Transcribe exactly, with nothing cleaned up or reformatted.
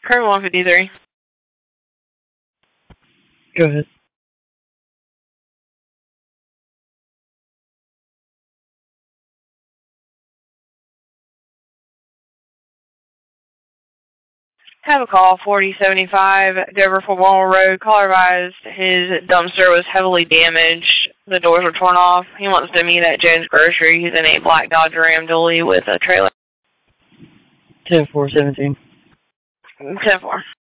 Current one fifty-three. Go ahead. Have a call, forty seventy-five, Dover for Wall Road. Caller advised his dumpster was heavily damaged. The doors were torn off. He wants to meet at Jones Grocery. He's in a black Dodge Ram dually with a trailer. ten four seventeen. ten four.